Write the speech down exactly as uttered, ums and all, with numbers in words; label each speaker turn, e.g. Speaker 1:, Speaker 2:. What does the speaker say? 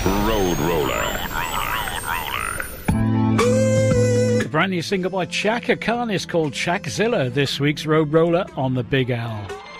Speaker 1: Road Roller.
Speaker 2: A brand new single by Chaka Khan is called Chakzilla, this week's Road Roller on the Big Owl.